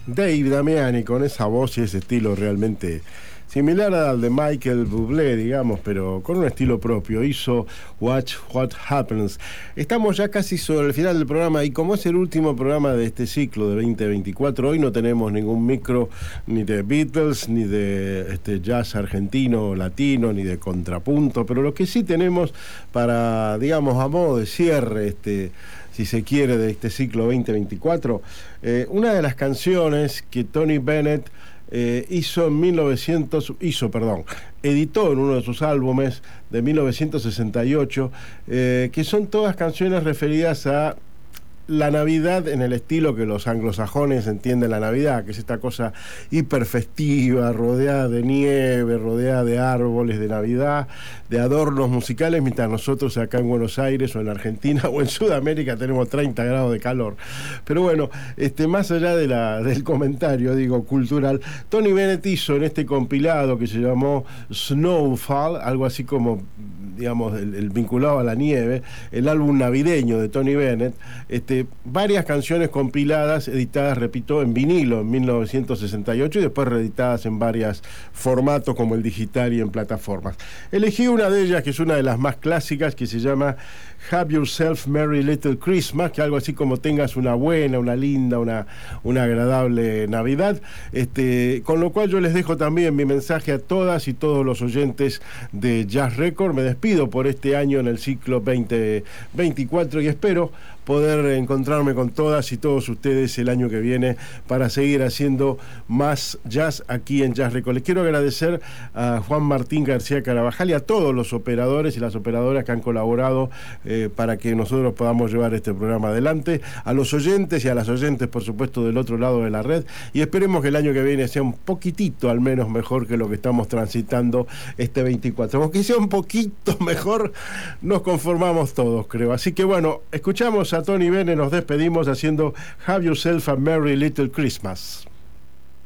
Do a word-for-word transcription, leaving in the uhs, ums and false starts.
Dave Damiani, con esa voz y ese estilo realmente similar al de Michael Bublé, digamos, pero con un estilo propio. Hizo Watch What Happens. Estamos ya casi sobre el final del programa y como es el último programa de este ciclo de veinte veinticuatro, hoy no tenemos ningún micro ni de Beatles, ni de este, jazz argentino, latino, ni de contrapunto, pero lo que sí tenemos para, digamos, a modo de cierre, este, si se quiere, de este ciclo veinte veinticuatro, eh, una de las canciones que Tony Bennett Eh, hizo en mil novecientos, hizo, perdón, editó en uno de sus álbumes de mil novecientos sesenta y ocho, eh, que son todas canciones referidas a la Navidad en el estilo que los anglosajones entienden la Navidad, que es esta cosa hiperfestiva, rodeada de nieve, rodeada de árboles de Navidad, de adornos musicales, mientras nosotros acá en Buenos Aires o en Argentina o en Sudamérica tenemos treinta grados de calor. Pero bueno, este, más allá de la, del comentario, digo, cultural, Tony Bennett hizo en este compilado que se llamó Snowfall, algo así como, digamos, el, el vinculado a la nieve, el álbum navideño de Tony Bennett, este, varias canciones compiladas, editadas, repito, en vinilo en mil novecientos sesenta y ocho y después reeditadas en varios formatos como el digital y en plataformas. Elegí una de ellas que es una de las más clásicas, que se llama Have Yourself Merry Little Christmas, que algo así como tengas una buena, una linda, una, una agradable Navidad, este, con lo cual yo les dejo también mi mensaje a todas y todos los oyentes de Jazz Record. Me despido por este año en el ciclo veinte veinticuatro y espero poder encontrarme con todas y todos ustedes el año que viene para seguir haciendo más jazz aquí en Jazz Record. Les quiero agradecer a Juan Martín García Carabajal y a todos los operadores y las operadoras que han colaborado eh, para que nosotros podamos llevar este programa adelante, a los oyentes y a las oyentes, por supuesto, del otro lado de la red, y esperemos que el año que viene sea un poquitito al menos mejor que lo que estamos transitando este veinticuatro. Aunque sea un poquito mejor, nos conformamos todos, creo. Así que bueno, escuchamos a Tony Bennett, nos despedimos haciendo Have Yourself a Merry Little Christmas.